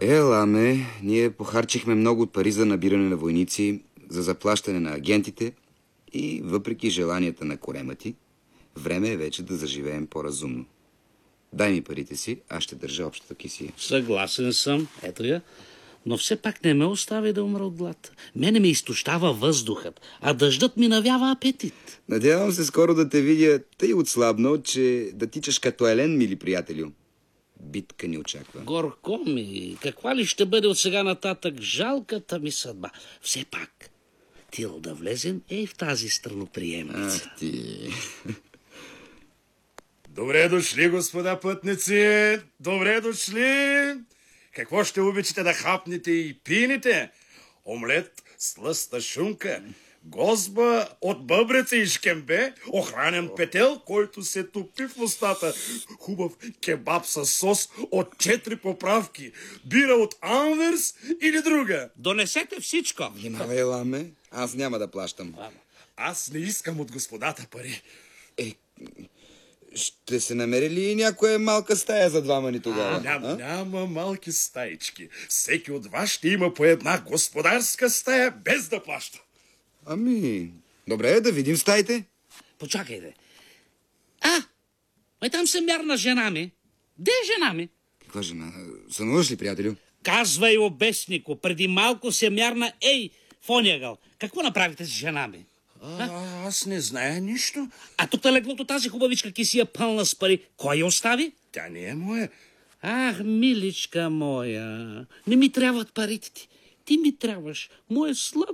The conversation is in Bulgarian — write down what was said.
Ламе, ние похарчихме много от пари за набиране на войници, за заплащане на агентите и въпреки желанията на корема ти, време е вече да заживеем по-разумно. Дай ми парите си, аз ще държа общата кисия. Съгласен съм, ето я. Но все пак не ме остави да умра от глад. Мене ме изтощава въздухът, а дъждът ми навява апетит. Надявам се скоро да те видя тъй отслабно, че да тичаш като елен, мили приятелю. Битка ни очаква. Горко ми, каква ли ще бъде от сега нататък жалката ми съдба? Все пак, тил да влезем в тази страноприемница. Ти... Добре дошли, господа пътници! Добре дошли! Какво ще обичате да хапнете и пинете? Омлет с лъста шунка, гозба от бъбреца и шкембе, охранен петел, който се топи в устата, хубав кебаб с сос от 4 поправки, бира от Анверс или друга. Донесете всичко. Внимавай, Ламе, аз няма да плащам. Аз не искам от господата пари. Ще се намери ли някоя малка стая за двама ни тогава? Няма малки стаички. Всеки от вас ще има по една господарска стая, без да плаща. Ами, добре, да видим стаите. Почакайте. Там се мярна жена ми. Де е жена ми? Каква жена? Сънуваш ли, приятелю? Казвай, обеснико, преди малко се мярна, в онягъл. Какво направите с жена ми? Аз не зная нищо. А тук на леглото тази хубавичка кисия пълна с пари. Кой я остави? Тя не е моя. Ах, миличка моя, не ми трябват парите ти. Ти ми трябваш, моя